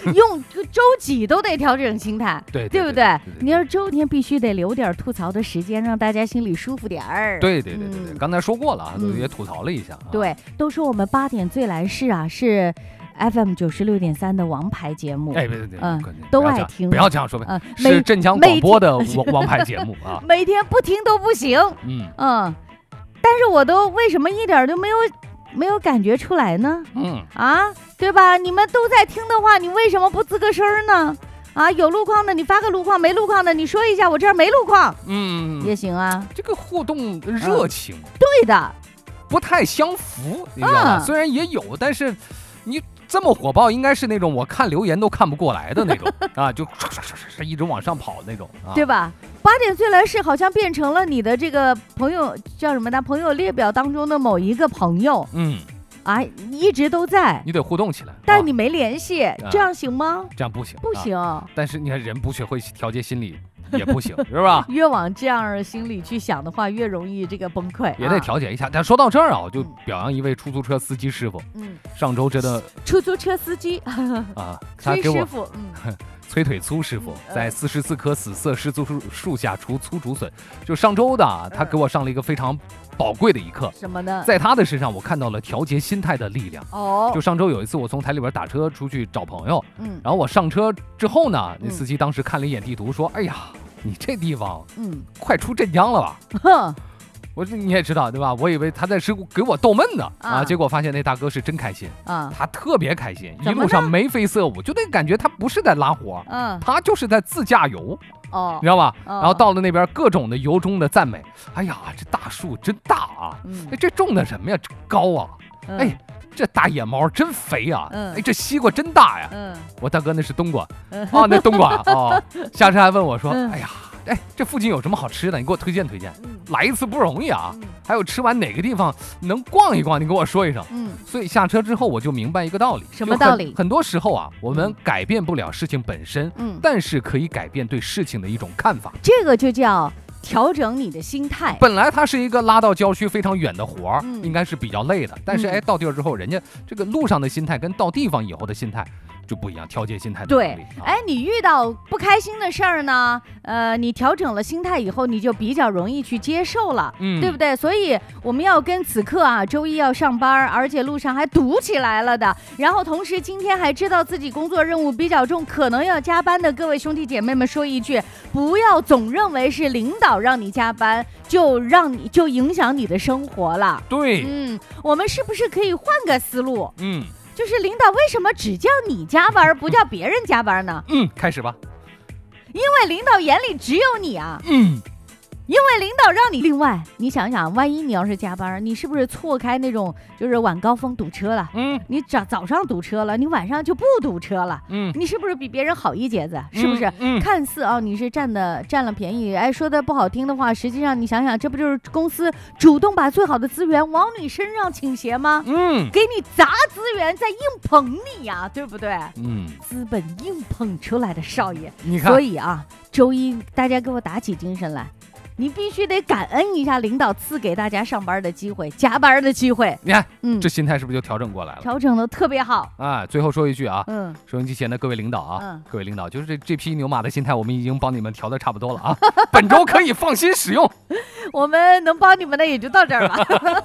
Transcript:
用周几都得调整心态， 对不对？你要周天必须得留点吐槽的时间，让大家心里舒服点儿。 对，刚才说过了啊，也吐槽了一下。 对，都说我们8点最来事啊是。FM 96.3的王牌节目， 对， 都爱听。 不要这样说，是镇江广播的王牌节目啊， 每天不听都不行。但是我都为什么一点都没有感觉出来呢？对吧？你们都在听的话，你为什么不吱个声呢？有路况的你发个路况，没路况的你说一下，我这儿没路况，也行啊。 这个互动热情， 对的， 不太相符，你知道吗？虽然也有，但是你。这么火爆，应该是那种我看留言都看不过来的那种就刷一直往上跑那种， 对吧？8点最来事好像变成了你的这个朋友叫什么呢？朋友列表当中的某一个朋友，一直都在， 你得互动起来， 但你没联系，这样行吗？ 这样不行， 不行。 但是你看，人不学会调节心理。也不行，是吧？ 越往这样心里去想的话，越容易这个崩溃， 也得调节一下。但说到这儿我就表扬一位出租车司机师傅。上周真的出租车司机他给我师傅， 催腿粗师傅在44棵死色失足树下除粗竹笋。就上周的他给我上了一个非常宝贵的一课。 什么呢？ 在他的身上我看到了调节心态的力量。就上周有一次我从台里边打车出去找朋友，然后我上车之后呢，那司机当时看了一眼地图说：“哎呀，你这地方，快出镇江了吧？”我说你也知道对吧？我以为他在是给我逗闷的结果发现那大哥是真开心他特别开心，一路上眉飞色舞，就那感觉他不是在拉活，他就是在自驾游，你知道吧？然后到了那边各种的由衷的赞美，哎呀，这大树真大啊，这种的什么呀？这高啊，这大野猫真肥啊，这西瓜真大呀，我大哥那是冬瓜那冬瓜下车还问我说，哎呀。这附近有什么好吃的？你给我推荐推荐。来一次不容易啊，还有吃完哪个地方能逛一逛，你给我说一声。所以下车之后我就明白一个道理。 什么道理？ 很多时候我们改变不了事情本身，但是可以改变对事情的一种看法。 这个就叫调整你的心态。 本来它是一个拉到郊区非常远的活儿，应该是比较累的，但是到地儿之后，人家这个路上的心态跟到地方以后的心态就不一样，调节心态的能力。 对，你遇到不开心的事儿呢，你调整了心态以后，你就比较容易去接受了，对不对？所以我们要跟此刻周一要上班，而且路上还堵起来了的，然后同时今天还知道自己工作任务比较重，可能要加班的各位兄弟姐妹们说一句，不要总认为是领导让你加班，就影响你的生活了。 对， 我们是不是可以换个思路？就是领导为什么只叫你加班不叫别人加班呢？ 开始吧。 因为领导眼里只有你啊。因为领导让你，另外你想想，万一你要是加班，你是不是错开那种就是晚高峰堵车了？你早上堵车了，你晚上就不堵车了。你是不是比别人好一截子？是不是？看似你是占了便宜，说的不好听的话，实际上你想想，这不就是公司主动把最好的资源往你身上倾斜吗？给你砸资源，在硬捧你呀，对不对？资本硬捧出来的少爷。 你看， 所以周一大家给我打起精神来。你必须得感恩一下领导赐给大家上班的机会，加班的机会。 你看，这心态是不是就调整过来了？ 调整的特别好。 最后说一句收音机前的各位领导各位领导，就是这匹牛马的心态，我们已经帮你们调的差不多了本周可以放心使用。 我们能帮你们的也就到这儿了。